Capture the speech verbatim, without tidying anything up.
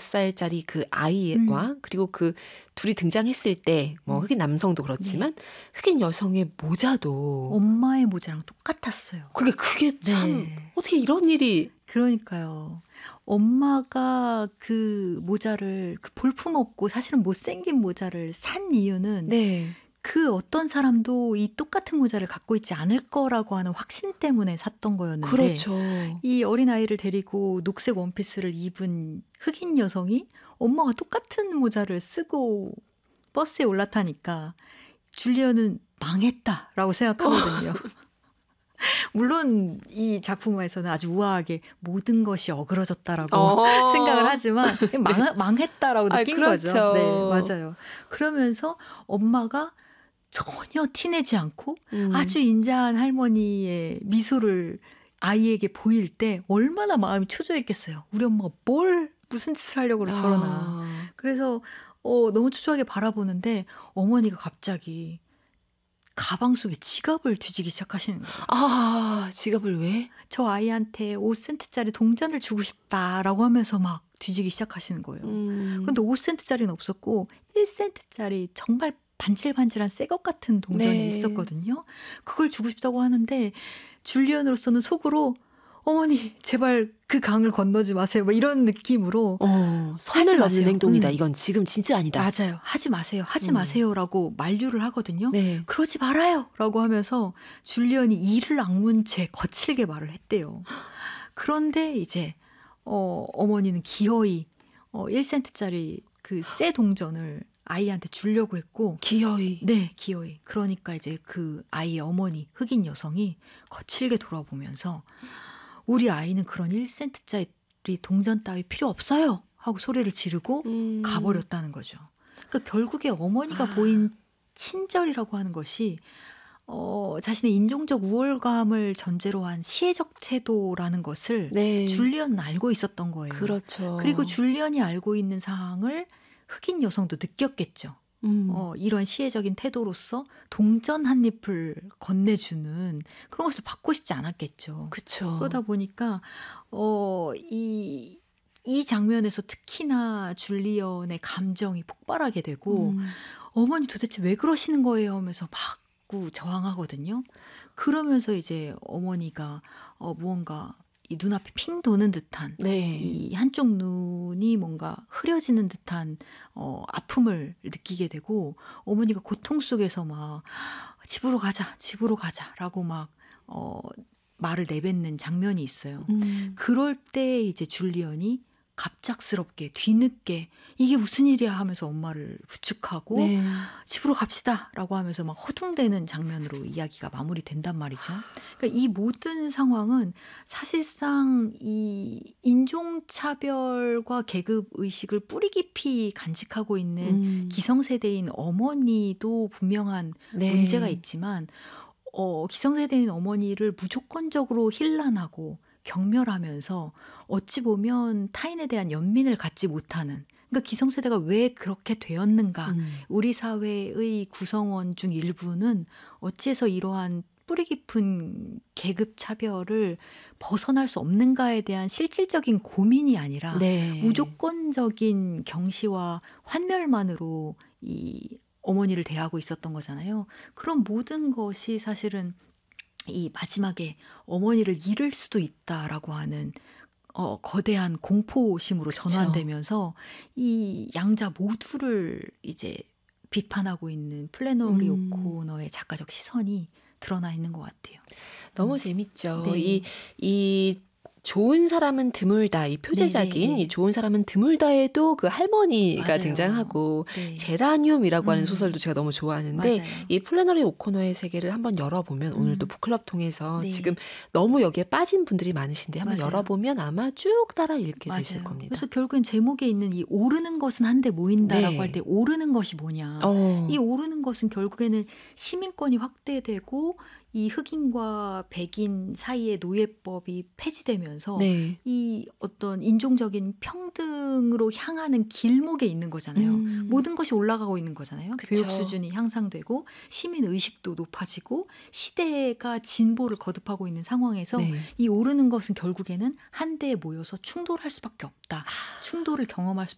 살짜리 그 아이와 음. 그리고 그 둘이 등장했을 때 뭐 음. 흑인 남성도 그렇지만 흑인 여성의 모자도 엄마의 모자랑 똑같았어요. 그게 그게 참 네. 어떻게 이런 일이 그러니까요. 엄마가 그 모자를 그 볼품없고 사실은 못생긴 모자를 산 이유는 네. 그 어떤 사람도 이 똑같은 모자를 갖고 있지 않을 거라고 하는 확신 때문에 샀던 거였는데 그렇죠. 이 어린아이를 데리고 녹색 원피스를 입은 흑인 여성이 엄마가 똑같은 모자를 쓰고 버스에 올라타니까 줄리언은 망했다라고 생각하거든요. 물론 이 작품에서는 아주 우아하게 모든 것이 어그러졌다라고 어. 생각을 하지만 망, 네. 망했다라고 아, 느낀 그렇죠. 거죠. 네, 맞아요. 그러면서 엄마가 전혀 티내지 않고 음. 아주 인자한 할머니의 미소를 아이에게 보일 때 얼마나 마음이 초조했겠어요. 우리 엄마가 뭘 무슨 짓을 하려고 저러나. 아. 그래서 어, 너무 초조하게 바라보는데 어머니가 갑자기 가방 속에 지갑을 뒤지기 시작하시는 거예요. 아, 지갑을 왜? 저 아이한테 오 센트짜리 동전을 주고 싶다라고 하면서 막 뒤지기 시작하시는 거예요. 음. 그런데 오 센트짜리는 없었고 일 센트짜리 정말 반질반질한 새것 같은 동전이 네. 있었거든요. 그걸 주고 싶다고 하는데 줄리언으로서는 속으로 어머니 제발 그 강을 건너지 마세요. 뭐 이런 느낌으로 어, 하지 선을 넘는 마세요. 행동이다. 음. 이건 지금 진짜 아니다. 맞아요. 하지 마세요. 하지 음. 마세요라고 만류를 하거든요. 네. 그러지 말아요 라고 하면서 줄리언이 이를 악문 채 거칠게 말을 했대요. 그런데 이제 어, 어머니는 기어이 어, 일 센트짜리 그 새 동전을 아이한테 주려고 했고 기어이. 네, 기어이. 그러니까 이제 그 아이의 어머니 흑인 여성이 거칠게 돌아보면서 우리 아이는 그런 일 센트짜리 동전 따위 필요 없어요 하고 소리를 지르고 음. 가버렸다는 거죠. 그러니까 결국에 어머니가 아. 보인 친절이라고 하는 것이 어, 자신의 인종적 우월감을 전제로 한 시혜적 태도라는 것을 네. 줄리언은 알고 있었던 거예요. 그렇죠. 그리고 줄리언이 알고 있는 사항을 흑인 여성도 느꼈겠죠. 음. 어, 이런 시혜적인 태도로서 동전 한 잎을 건네주는 그런 것을 받고 싶지 않았겠죠. 그쵸. 그러다 보니까 어, 이, 이 장면에서 특히나 줄리언의 감정이 폭발하게 되고 음. 어머니 도대체 왜 그러시는 거예요 하면서 막 저항하거든요. 그러면서 이제 어머니가 어, 무언가 이 눈앞이 핑 도는 듯한 네. 이 한쪽 눈이 뭔가 흐려지는 듯한 어, 아픔을 느끼게 되고 어머니가 고통 속에서 막 집으로 가자 집으로 가자라고 막 어, 말을 내뱉는 장면이 있어요. 음. 그럴 때 이제 줄리언이 갑작스럽게 뒤늦게 이게 무슨 일이야 하면서 엄마를 부축하고 네. 집으로 갑시다 라고 하면서 막 허둥대는 장면으로 이야기가 마무리된단 말이죠. 그러니까 이 모든 상황은 사실상 이 인종차별과 계급의식을 뿌리 깊이 간직하고 있는 음. 기성세대인 어머니도 분명한 네. 문제가 있지만 어, 기성세대인 어머니를 무조건적으로 힐난하고 경멸하면서 어찌 보면 타인에 대한 연민을 갖지 못하는 그러니까 기성세대가 왜 그렇게 되었는가 음. 우리 사회의 구성원 중 일부는 어찌해서 이러한 뿌리 깊은 계급 차별을 벗어날 수 없는가에 대한 실질적인 고민이 아니라 네. 무조건적인 경시와 환멸만으로 이 어머니를 대하고 있었던 거잖아요. 그런 모든 것이 사실은 이 마지막에 어머니를 잃을 수도 있다라고 하는 어, 거대한 공포심으로 그쵸. 전환되면서 이 양자 모두를 이제 비판하고 있는 플래너리 음. 오코너의 작가적 시선이 드러나 있는 것 같아요. 너무 음. 재밌죠. 네. 이, 이 좋은 사람은 드물다. 이 표제작인 네네네. 이 좋은 사람은 드물다에도 그 할머니가 맞아요. 등장하고 네. 제라늄이라고 하는 음. 소설도 제가 너무 좋아하는데 맞아요. 이 플래너리 오코너의 세계를 한번 열어보면 음. 오늘 또 북클럽 통해서 네. 지금 너무 여기에 빠진 분들이 많으신데 한번 맞아요. 열어보면 아마 쭉 따라 읽게 되실 맞아요. 겁니다. 그래서 결국엔 제목에 있는 이 오르는 것은 한데 모인다라고 네. 할 때 오르는 것이 뭐냐. 어. 이 오르는 것은 결국에는 시민권이 확대되고 이 흑인과 백인 사이의 노예법이 폐지되면서 네. 이 어떤 인종적인 평등으로 향하는 길목에 있는 거잖아요. 음. 모든 것이 올라가고 있는 거잖아요. 그쵸. 교육 수준이 향상되고 시민 의식도 높아지고 시대가 진보를 거듭하고 있는 상황에서 네. 이 오르는 것은 결국에는 한데에 모여서 충돌할 수밖에 없다. 충돌을 경험할 수밖에